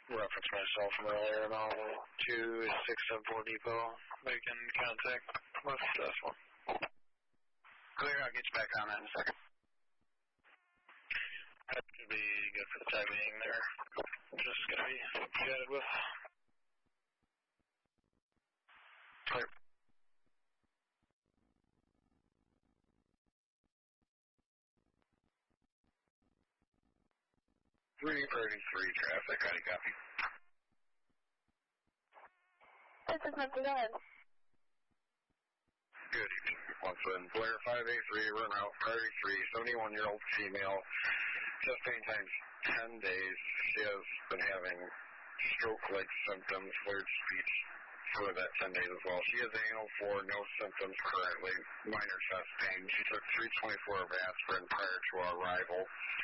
reference myself from earlier about 2674 Depot, making contact with this one. Clear, I'll get you back on that in a second. That should be good for the time being there. Just going to be chatted with. Clear. 333 traffic, how do you copy? This is Nancy, go ahead. Good evening. Once again, Blair 583, run out, priority 3, 71-year-old female, chest pain times 10 days. She has been having stroke-like symptoms, flared speech for that 10 days as well. She has anal for no symptoms currently, minor chest pain. She took 324 of aspirin prior to our arrival.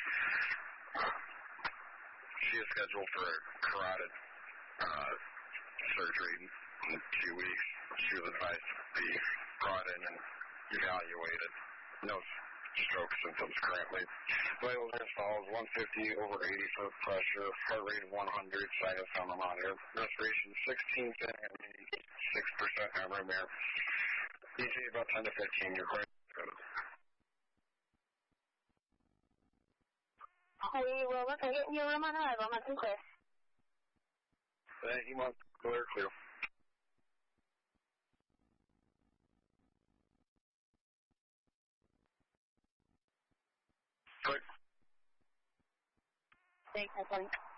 She is scheduled for a carotid surgery in 2 weeks. She was advised to be brought in and evaluated. No stroke symptoms currently. Vitals as follows: 150 over 80 for pressure, heart rate of 100, sinus on the monitor, respiration 16 and 6% on room air. ET about 10 to 15. You're quite good. We will look at getting your room on arrival, Munson clear. Thank you, Munson clear, clear. Good. Thanks, Munson.